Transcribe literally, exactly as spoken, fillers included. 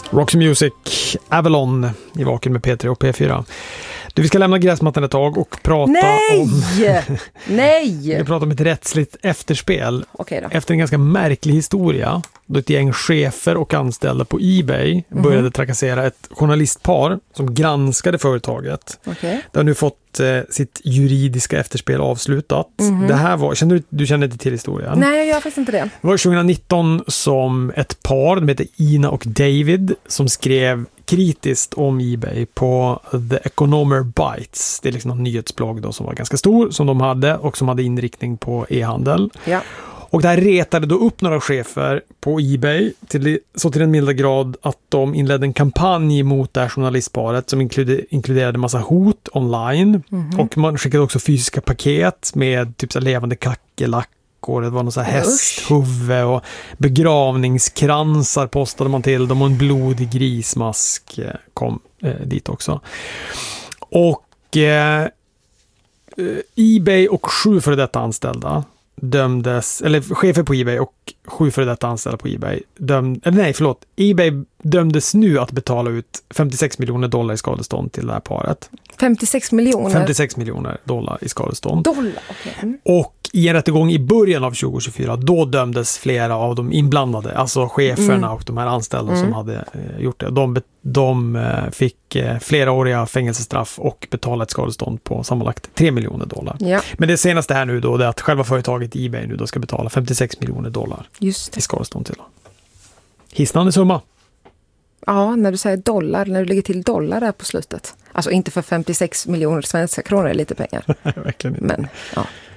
Roxy Music, Avalon i Vaken med P tre och P fyra. Du, vi ska lämna gräsmattan ett tag och prata Nej! om... Nej! Vi ska prata om ett rättsligt efterspel. Okej då. Efter en ganska märklig historia, då ett gäng chefer och anställda på eBay mm-hmm. började trakassera ett journalistpar som granskade företaget. Okay. Det har nu fått eh, sitt juridiska efterspel avslutat. Mm-hmm. Det här var, känner du, du känner inte till historien? Nej, jag gör faktiskt inte det. Det var tjugonitton som ett par, de heter Ina och David, som skrev kritiskt om eBay på The Economer Bytes. Det är liksom en nyhetsblogg då som var ganska stor, som de hade och som hade inriktning på e-handel. Ja. Och det här retade då upp några chefer på eBay till, så till den milda grad att de inledde en kampanj mot det här journalistparet som inkluderade, inkluderade massa hot online. Mm-hmm. Och man skickade också fysiska paket med typ så levande kackerlack. Och det var någon så här hästhuvud och begravningskransar postade man till dem och en blodig grismask kom eh, dit också. Och eh, eBay och sju före detta anställda dömdes, eller chefer på eBay och sju före detta anställda på eBay döm, eller nej förlåt, eBay dömdes nu att betala ut femtiosex miljoner dollar i skadestånd till det här paret. femtiosex miljoner? femtiosex miljoner dollar i skadestånd. Dollar, okej. Okay. Mm. Och i en rättegång i början av tjugo tjugofyra, då dömdes flera av de inblandade, alltså cheferna mm. och de här anställda mm. som hade eh, gjort det. De, de eh, fick eh, fleråriga fängelsestraff och betalade ett skadestånd på sammanlagt tre miljoner dollar. Ja. Men det senaste här nu då är att själva företaget eBay nu då ska betala femtiosex miljoner dollar Just det. i skadestånd till. Hisnande summa. Ja, när du säger dollar, när du lägger till dollar där på slutet. Alltså inte för femtiosex miljoner svenska kronor är lite pengar. Verkligen inte. Men, ja.